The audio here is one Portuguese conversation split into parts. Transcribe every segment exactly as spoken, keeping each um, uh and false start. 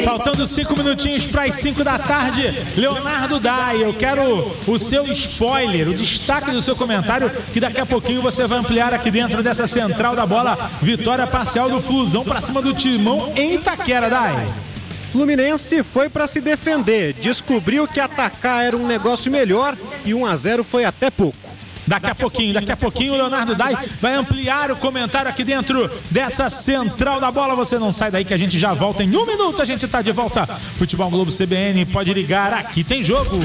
Faltando cinco minutinhos para as cinco da tarde. Leonardo Dai, eu quero o seu spoiler, o destaque do seu comentário, que daqui a pouquinho você vai ampliar aqui dentro dessa central da bola. Vitória parcial do Flusão para cima do Timão em Itaquera, Dai. Fluminense foi para se defender, descobriu que atacar era um negócio melhor e um a zero foi até pouco. Daqui a pouquinho, daqui a pouquinho o Leonardo Dai vai ampliar o comentário aqui dentro dessa central da bola. Você não sai daí que a gente já volta em um minuto. A gente tá de volta. Futebol Globo C B N, pode ligar, aqui tem jogo.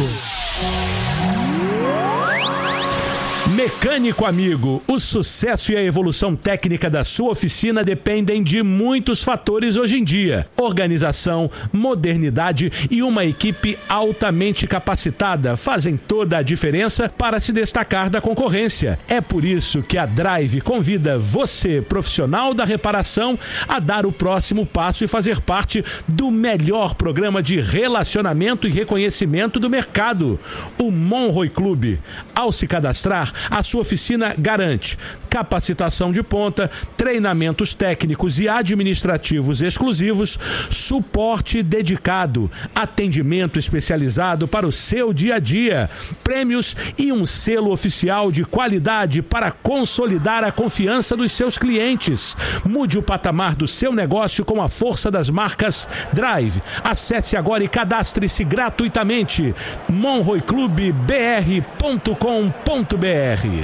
Mecânico amigo, o sucesso e a evolução técnica da sua oficina dependem de muitos fatores hoje em dia. Organização, modernidade e uma equipe altamente capacitada fazem toda a diferença para se destacar da concorrência. É por isso que a Drive convida você, profissional da reparação, a dar o próximo passo e fazer parte do melhor programa de relacionamento e reconhecimento do mercado, o Monroe Clube. Ao se cadastrar, a sua oficina garante capacitação de ponta, treinamentos técnicos e administrativos exclusivos, suporte dedicado, atendimento especializado para o seu dia a dia, prêmios e um selo oficial de qualidade para consolidar a confiança dos seus clientes. Mude o patamar do seu negócio com a força das marcas Drive. Acesse agora e cadastre-se gratuitamente. monroe clube b r ponto com ponto b r.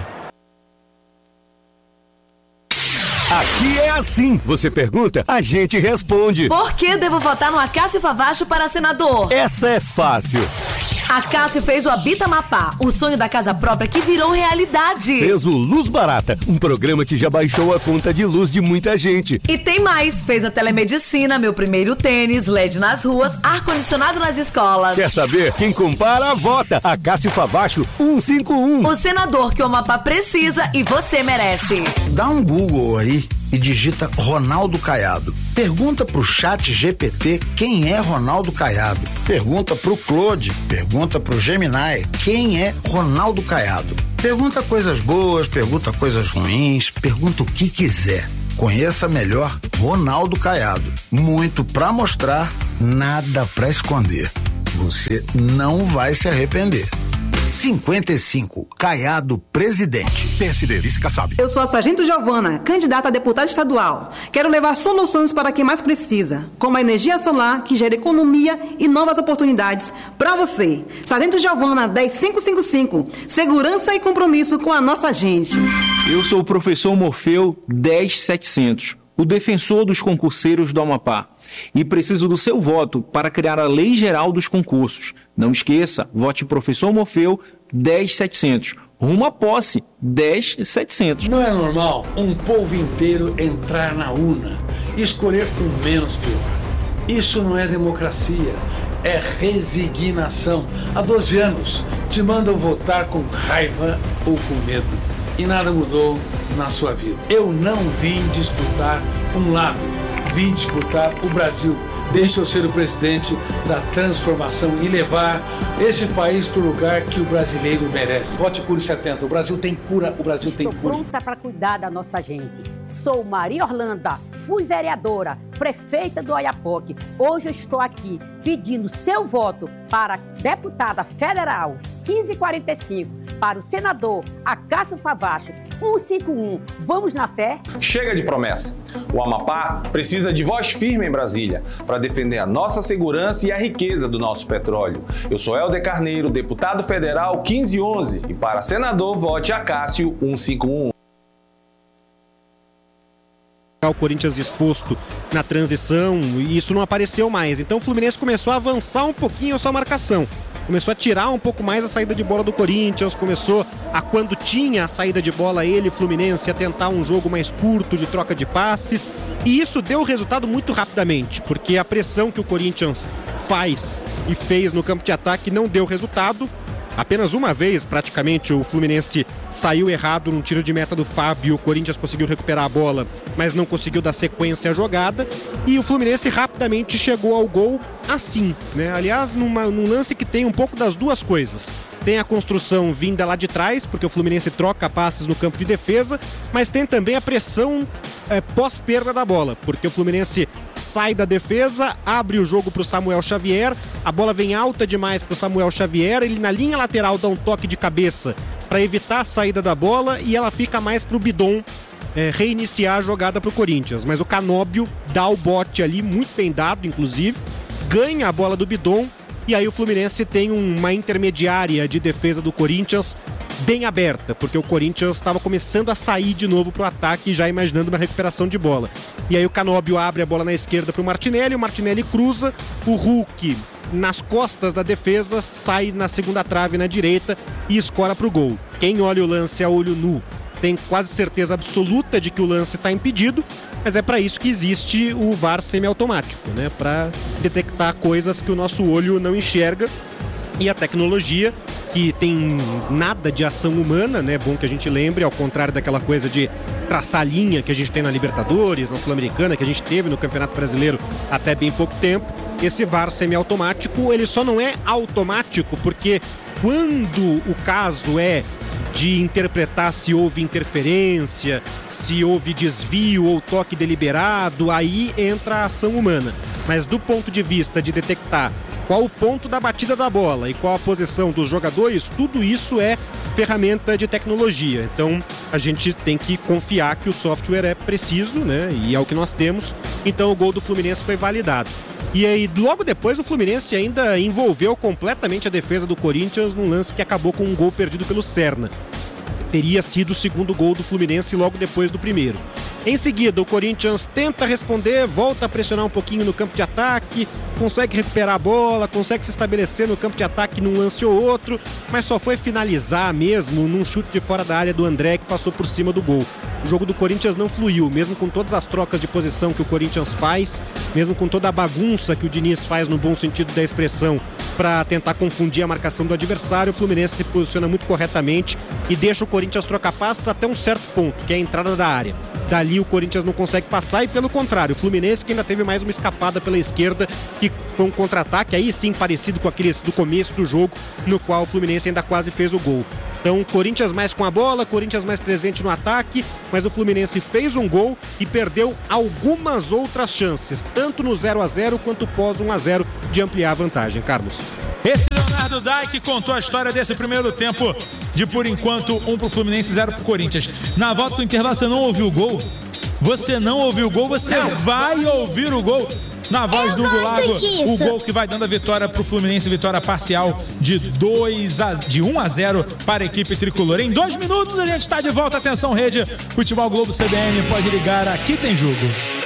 Aqui é assim. Você pergunta, a gente responde. Por que devo votar no Acácio Favacho para senador? Essa é fácil. Acácio fez o Habita Amapá, o sonho da casa própria que virou realidade. Fez o Luz Barata, um programa que já baixou a conta de luz de muita gente. E tem mais, fez a telemedicina, meu primeiro tênis, L E D nas ruas, ar-condicionado nas escolas. Quer saber? Quem compara, vota. Acácio Favacho cento e cinquenta e um. O senador que o Amapá precisa e você merece. Dá um Google aí e digita Ronaldo Caiado. Pergunta pro chat G P T quem é Ronaldo Caiado. Pergunta pro Claude, pergunta pro Gemini quem é Ronaldo Caiado. Pergunta coisas boas, pergunta coisas ruins, pergunta o que quiser. Conheça melhor Ronaldo Caiado. Muito pra mostrar, nada pra esconder. Você não vai se arrepender. cinquenta e cinco, Caiado presidente. P S D, Vice Kassab. Eu sou a Sargento Giovana, candidata a deputada estadual. Quero levar soluções para quem mais precisa, como a energia solar, que gera economia e novas oportunidades para você. Sargento Giovana, dez mil quinhentos e cinquenta e cinco. Segurança e compromisso com a nossa gente. Eu sou o professor Morfeu dez mil e setecentos, o defensor dos concurseiros do Amapá. E preciso do seu voto para criar a Lei Geral dos Concursos. Não esqueça, vote Professor Morfeu dez mil e setecentos. Rumo à posse, dez mil e setecentos. Não é normal um povo inteiro entrar na urna e escolher o menos pior. Isso não é democracia, é resignação. Há doze anos te mandam votar com raiva ou com medo. E nada mudou na sua vida. Eu não vim disputar um lado. Vim disputar o Brasil. Deixa eu ser o presidente da transformação e levar esse país para o lugar que o brasileiro merece. Vote Cure setenta. O Brasil tem cura, o Brasil Estou tem cura. pronta para cuidar da nossa gente. Sou Maria Orlanda, fui vereadora, prefeita do Oiapoque. Hoje eu estou aqui pedindo seu voto para deputada federal quinze quarenta e cinco, para o senador Acácio Favacho cento e cinquenta e um. Vamos na fé? Chega de promessa. O Amapá precisa de voz firme em Brasília para defender a nossa segurança e a riqueza do nosso petróleo. Eu sou Helder Carneiro, deputado federal quinze onze, e para senador vote Acácio cento e cinquenta e um. O Corinthians exposto na transição e isso não apareceu mais. Então o Fluminense começou a avançar um pouquinho a sua marcação. Começou a tirar um pouco mais a saída de bola do Corinthians, começou a, quando tinha a saída de bola, ele, Fluminense, a tentar um jogo mais curto de troca de passes. E isso deu resultado muito rapidamente, porque a pressão que o Corinthians faz e fez no campo de ataque não deu resultado. Apenas uma vez, praticamente, o Fluminense saiu errado num tiro de meta do Fábio. O Corinthians conseguiu recuperar a bola, mas não conseguiu dar sequência à jogada. E o Fluminense rapidamente chegou ao gol assim, né? Aliás, numa, num lance que tem um pouco das duas coisas. Tem a construção vinda lá de trás, porque o Fluminense troca passes no campo de defesa, mas tem também a pressão é, pós-perda da bola, porque o Fluminense sai da defesa, abre o jogo para o Samuel Xavier, a bola vem alta demais para o Samuel Xavier, ele na linha lateral dá um toque de cabeça para evitar a saída da bola e ela fica mais para o Bidon é, reiniciar a jogada para o Corinthians. Mas o Canóbio dá o bote ali, muito bem dado inclusive, ganha a bola do Bidon e aí o Fluminense tem uma intermediária de defesa do Corinthians bem aberta, porque o Corinthians estava começando a sair de novo para o ataque, já imaginando uma recuperação de bola. E aí o Canóbio abre a bola na esquerda para o Martinelli, o Martinelli cruza, o Hulk nas costas da defesa sai na segunda trave na direita e escora para o gol. Quem olha o lance a olho nu tem quase certeza absoluta de que o lance está impedido, mas é para isso que existe o V A R semiautomático, né? Para detectar coisas que o nosso olho não enxerga. E a tecnologia, que tem nada de ação humana, né? Bom que a gente lembre, ao contrário daquela coisa de traçar linha que a gente tem na Libertadores, na Sul-Americana, que a gente teve no Campeonato Brasileiro até bem pouco tempo. Esse V A R semiautomático, ele só não é automático porque quando o caso é de interpretar se houve interferência, se houve desvio ou toque deliberado, aí entra a ação humana. Mas do ponto de vista de detectar qual o ponto da batida da bola e qual a posição dos jogadores, tudo isso é ferramenta de tecnologia. Então a gente tem que confiar que o software é preciso, né? E é o que nós temos. Então o gol do Fluminense foi validado. E aí logo depois o Fluminense ainda envolveu completamente a defesa do Corinthians num lance que acabou com um gol perdido pelo Serna. Teria sido o segundo gol do Fluminense logo depois do primeiro. Em seguida, o Corinthians tenta responder, volta a pressionar um pouquinho no campo de ataque, consegue recuperar a bola, consegue se estabelecer no campo de ataque num lance ou outro, mas só foi finalizar mesmo num chute de fora da área do André que passou por cima do gol. O jogo do Corinthians não fluiu, mesmo com todas as trocas de posição que o Corinthians faz, mesmo com toda a bagunça que o Diniz faz no bom sentido da expressão para tentar confundir a marcação do adversário, o Fluminense se posiciona muito corretamente e deixa o Corinthians trocar passes até um certo ponto, que é a entrada da área. Dali o Corinthians não consegue passar e pelo contrário, o Fluminense que ainda teve mais uma escapada pela esquerda, que foi um contra-ataque, aí sim parecido com aqueles do começo do jogo, no qual o Fluminense ainda quase fez o gol. Então, Corinthians mais com a bola, Corinthians mais presente no ataque, mas o Fluminense fez um gol e perdeu algumas outras chances, tanto no zero a zero quanto pós um a zero de ampliar a vantagem. Carlos. Esse Leonardo Dai que contou a história desse primeiro tempo de, por enquanto, um pro Fluminense, zero pro Corinthians. Na volta do intervalo, você não ouviu o gol? Você não ouviu o gol, você não. vai ouvir o gol. Na voz do Hugo Lago, o gol que vai dando a vitória para o Fluminense, vitória parcial de, dois a, de um a zero para a equipe tricolor. Em dois minutos a gente está de volta. Atenção, Rede Futebol Globo C B N, pode ligar, aqui tem jogo.